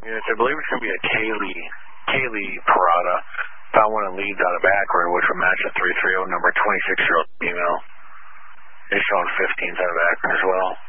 Yes, I believe it's going to be a Kaylee Parada. Found one in Leeds out of Akron, which would match a 330 number, 26-year-old female. It's showing 15s out of Akron as well.